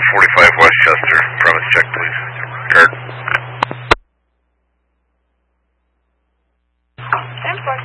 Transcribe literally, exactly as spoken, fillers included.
forty-five Westchester. Premise check, please. Guard. ten four.